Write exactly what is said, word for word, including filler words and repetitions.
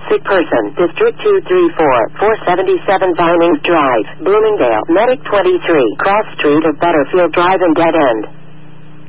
sick person. District two three four, four seventy-seven Vinings Drive, Bloomingdale. Medic twenty-three, cross street of Butterfield Drive and dead end.